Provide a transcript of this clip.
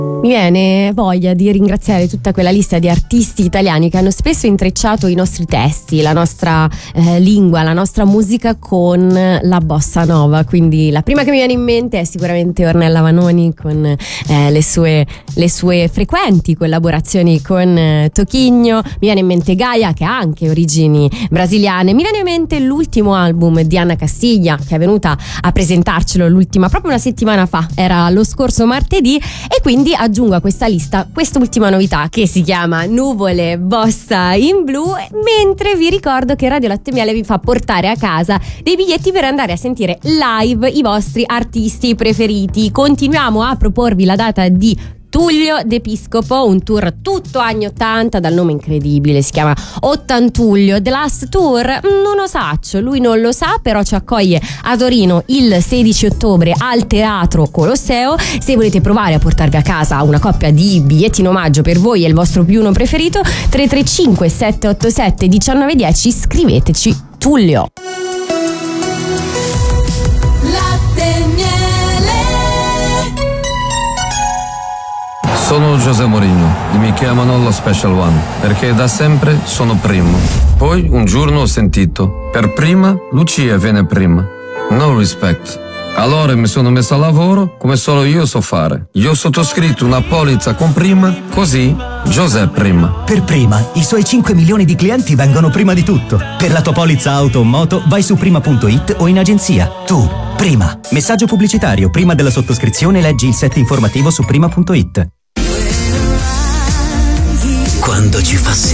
Mi viene voglia di ringraziare tutta quella lista di artisti italiani che hanno spesso intrecciato i nostri testi, la nostra lingua, la nostra musica con la bossa nova. Quindi la prima che mi viene in mente è sicuramente Ornella Vanoni con le sue frequenti collaborazioni con Toquinho. Mi viene in mente Gaia, che ha anche origini brasiliane. Mi viene in mente l'ultimo album di Anna Castiglia, che è venuta a presentarcelo proprio una settimana fa, era lo scorso martedì, e quindi aggiungo a questa lista quest'ultima novità che si chiama Nuvole Bossa in Blu, mentre vi ricordo che Radio Latte Miele vi fa portare a casa dei biglietti per andare a sentire live i vostri artisti preferiti. Continuiamo a proporvi la data di Tullio D'Episcopo, un tour tutto anni 80 dal nome incredibile, si chiama Ottantullio The Last Tour. Non lo saccio, lui non lo sa, però ci accoglie a Torino il 16 ottobre al Teatro Colosseo. Se volete provare a portarvi a casa una coppia di biglietti in omaggio per voi e il vostro più uno preferito, 335 787 1910, scriveteci Tullio. Sono José Mourinho e mi chiamano lo Special One perché da sempre sono primo. Poi un giorno ho sentito, per prima Lucia viene prima. No respect. Allora mi sono messo a lavoro come solo io so fare. Io ho sottoscritto una polizza con prima, così José prima. Per prima, i suoi 5 milioni di clienti vengono prima di tutto. Per la tua polizza auto o moto vai su prima.it o in agenzia. Tu, prima. Messaggio pubblicitario. Prima della sottoscrizione leggi il set informativo su prima.it. Quando ci fa